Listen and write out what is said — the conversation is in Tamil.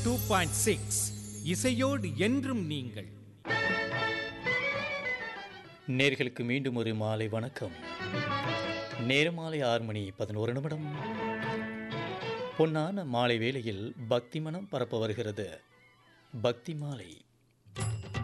102.6 இசையோடு என்றும் நீங்கள். நேர்களுக்கு மீண்டும் ஒரு மாலை வணக்கம். நேரம் மாலை 6:11. பொன்னான மாலை வேளையில் பக்தி மனம் பரப்ப வருகிறது பக்தி மாலை.